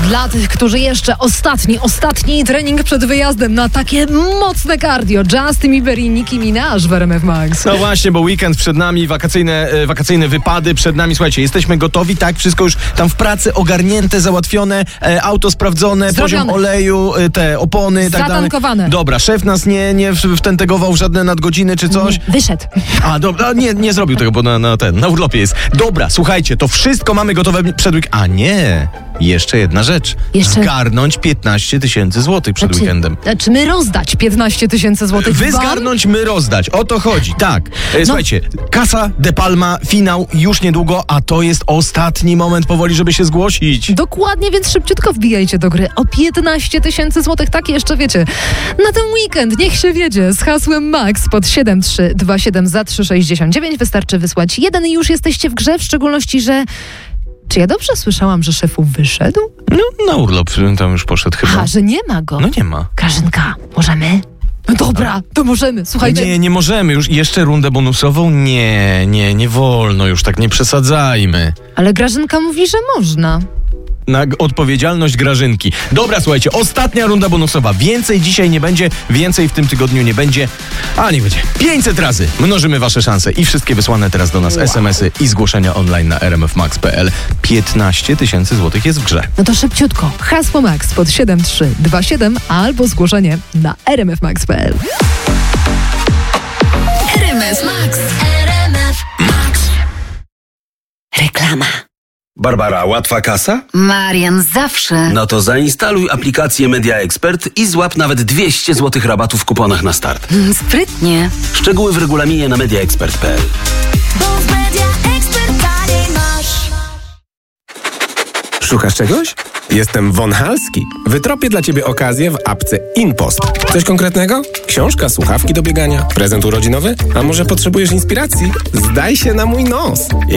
Dla tych, którzy jeszcze ostatni trening przed wyjazdem na takie mocne cardio. Justin Bieber i Nicki Minaj w RMF Max. No właśnie, bo weekend przed nami, wakacyjne wypady przed nami. Słuchajcie, jesteśmy gotowi, tak? Wszystko już tam w pracy ogarnięte, załatwione, auto sprawdzone, zrobione. Poziom oleju, te opony, tak dalej. Zatankowane. Dobra, szef nas nie wtentegował w żadne nadgodziny czy coś. Wyszedł. A, dobra, nie zrobił tego, bo na urlopie jest. Dobra, słuchajcie, to wszystko mamy gotowe przed weekendem. A nie, jeszcze jedna rzecz. Zgarnąć 15 000 złotych przed weekendem. Znaczy my rozdać 15 000 złotych. Wy zgarnąć, my rozdać. O to chodzi, tak. Słuchajcie, Casa de Palma, finał już niedługo, a to jest ostatni moment powoli, żeby się zgłosić. Dokładnie, więc szybciutko wbijajcie do gry o 15 000 złotych. Tak jeszcze wiecie. Na ten weekend niech się wiedzie z hasłem MAX pod 7327 za 369. Wystarczy wysłać jeden i już jesteście w grze, w szczególności, że... Czy ja dobrze słyszałam, że szefu wyszedł? No, na urlop tam już poszedł chyba. A, że nie ma go. No nie ma. Grażynka, możemy? No dobra, to możemy. Słuchajcie. Nie możemy. Już jeszcze rundę bonusową? Nie wolno już, tak nie przesadzajmy. Ale Grażynka mówi, że można. Na odpowiedzialność Grażynki. Dobra, słuchajcie, ostatnia runda bonusowa. Więcej dzisiaj nie będzie, więcej w tym tygodniu nie będzie. A nie będzie. 500 razy mnożymy wasze szanse i wszystkie wysłane teraz do nas SMS-y i zgłoszenia online na rmfmax.pl. 15 000 złotych jest w grze. No to szybciutko. Hasło MAX pod 7327 albo zgłoszenie na rmfmax.pl. RMF Max. RMF Max. Reklama. Barbara, łatwa kasa? Marian, zawsze. No to zainstaluj aplikację Media Expert i złap nawet 200 zł rabatu w kuponach na start. Sprytnie. Szczegóły w regulaminie na mediaexpert.pl. Bo w Media Expert taniej masz. Szukasz czegoś? Jestem Von Halski. Wytropię dla Ciebie okazję w apce InPost. Coś konkretnego? Książka, słuchawki do biegania, prezent urodzinowy? A może potrzebujesz inspiracji? Zdaj się na mój nos.